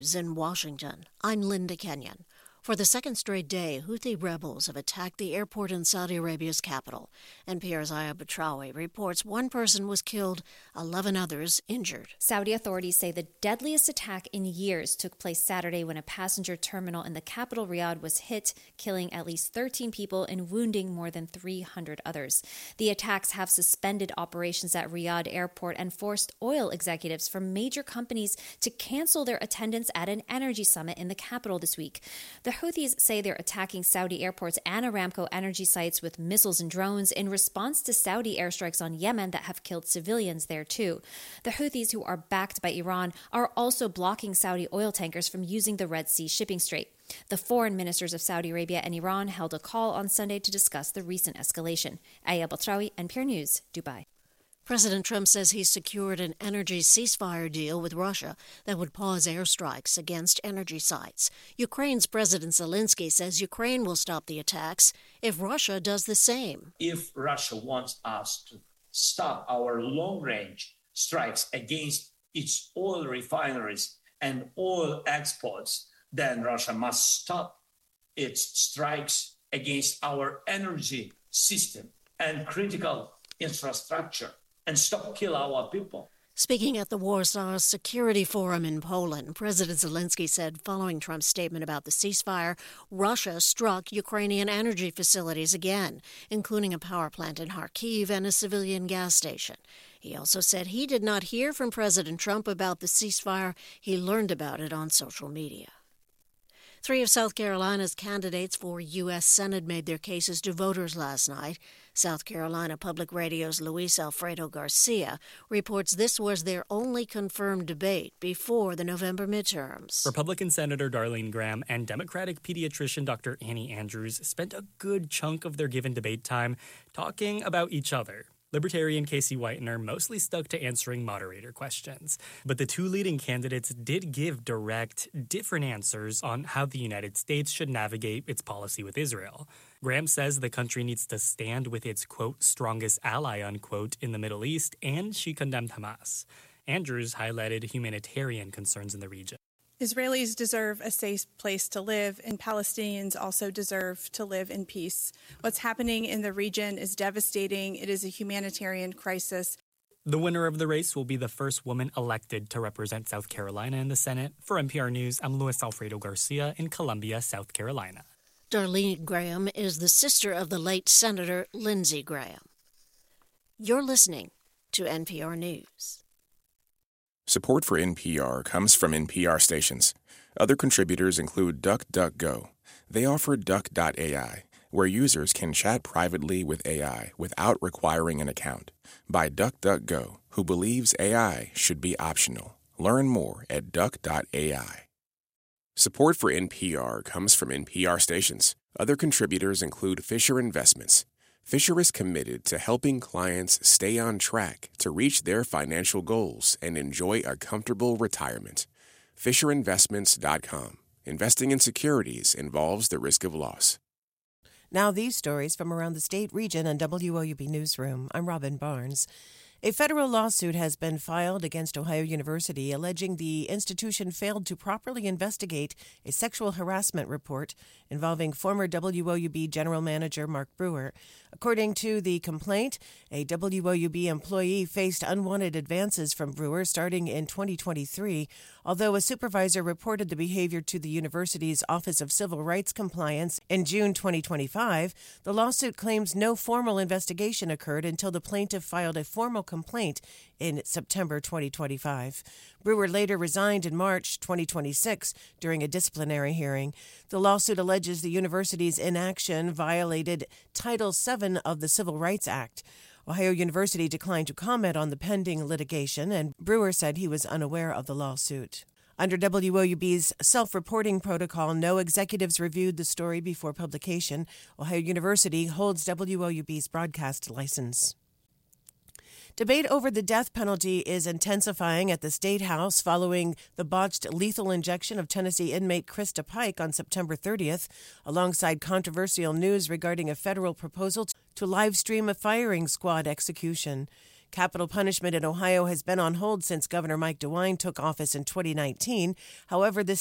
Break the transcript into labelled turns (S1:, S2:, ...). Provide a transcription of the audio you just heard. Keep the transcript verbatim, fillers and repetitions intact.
S1: In Washington, I'm Linda Kenyon. For the second straight day, Houthi rebels have attacked the airport in Saudi Arabia's capital. N P R's Aya Batrawi reports one person was killed, eleven others injured.
S2: Saudi authorities say the deadliest attack in years took place Saturday when a passenger terminal in the capital Riyadh was hit, killing at least thirteen people and wounding more than three hundred others. The attacks have suspended operations at Riyadh Airport and forced oil executives from major companies to cancel their attendance at an energy summit in the capital this week. The Houthis say they're attacking Saudi airports and Aramco energy sites with missiles and drones in response to Saudi airstrikes on Yemen that have killed civilians there too. The Houthis, who are backed by Iran, are also blocking Saudi oil tankers from using the Red Sea shipping strait. The foreign ministers of Saudi Arabia and Iran held a call on Sunday to discuss the recent escalation. Aya Batrawi, N P R News, Dubai.
S1: President Trump says he's secured an energy ceasefire deal with Russia that would pause airstrikes against energy sites. Ukraine's President Zelensky says Ukraine will stop the attacks if Russia does the same.
S3: If Russia wants us to stop our long-range strikes against its oil refineries and oil exports, then Russia must stop its strikes against our energy system and critical infrastructure, and stop kill our people.
S1: Speaking at the Warsaw Security Forum in Poland, President Zelensky said following Trump's statement about the ceasefire, Russia struck Ukrainian energy facilities again, including a power plant in Kharkiv and a civilian gas station. He also said he did not hear from President Trump about the ceasefire. He learned about it on social media. Three of South Carolina's candidates for U S Senate made their cases to voters last night. South Carolina Public Radio's Luis Alfredo Garcia reports this was their only confirmed debate before the November midterms.
S4: Republican Senator Darlene Graham and Democratic pediatrician Doctor Annie Andrews spent a good chunk of their given debate time talking about each other. Libertarian Casey Whitener mostly stuck to answering moderator questions. But the two leading candidates did give direct, different answers on how the United States should navigate its policy with Israel. Graham says the country needs to stand with its, quote, strongest ally, unquote, in the Middle East, and she condemned Hamas. Andrews highlighted humanitarian concerns in the region.
S5: Israelis deserve a safe place to live, and Palestinians also deserve to live in peace. What's happening in the region is devastating. It is a humanitarian crisis.
S4: The winner of the race will be the first woman elected to represent South Carolina in the Senate. For N P R News, I'm Luis Alfredo Garcia in Columbia, South Carolina.
S1: Darlene Graham is the sister of the late Senator Lindsey Graham. You're listening to N P R News.
S6: Support for N P R comes from N P R stations. Other contributors include DuckDuckGo. They offer Duck dot A I, where users can chat privately with A I without requiring an account. By DuckDuckGo, who believes A I should be optional. Learn more at Duck dot A I. Support for N P R comes from N P R stations. Other contributors include Fisher Investments. Fisher is committed to helping clients stay on track to reach their financial goals and enjoy a comfortable retirement. Fisher Investments dot com. Investing in securities involves the risk of loss.
S7: Now these stories from around the state, region, and W O U B Newsroom. I'm Robin Barnes. A federal lawsuit has been filed against Ohio University alleging the institution failed to properly investigate a sexual harassment report involving former W O U B General Manager Mark Brewer. According to the complaint, a W O U B employee faced unwanted advances from Brewer starting in twenty twenty-three, although a supervisor reported the behavior to the university's Office of Civil Rights Compliance in June twenty twenty-five. The lawsuit claims no formal investigation occurred until the plaintiff filed a formal complaint in September twenty twenty-five. Brewer later resigned in March twenty twenty-six during a disciplinary hearing. The lawsuit alleges the university's inaction violated Title seven of the Civil Rights Act. Ohio University declined to comment on the pending litigation, and Brewer said he was unaware of the lawsuit. Under W O U B's self-reporting protocol, no executives reviewed the story before publication. Ohio University holds W O U B's broadcast license. Debate over the death penalty is intensifying at the State House following the botched lethal injection of Tennessee inmate Krista Pike on September thirtieth, alongside controversial news regarding a federal proposal to live stream a firing squad execution. Capital punishment in Ohio has been on hold since Governor Mike DeWine took office in twenty nineteen. However, the